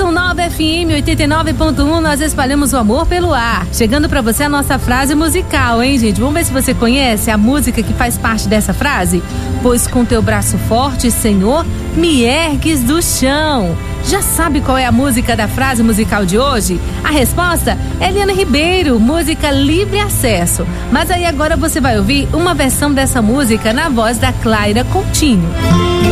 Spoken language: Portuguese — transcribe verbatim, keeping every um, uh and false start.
nove F M oitenta e nove ponto um, nós espalhamos o amor pelo ar. Chegando pra você a nossa frase musical, hein, gente? Vamos ver se você conhece a música que faz parte dessa frase? Pois com teu braço forte, Senhor, me ergues do chão. Já sabe qual é a música da frase musical de hoje? A resposta é Eliana Ribeiro, música Livre Acesso. Mas aí agora você vai ouvir uma versão dessa música na voz da Clayra Coutinho.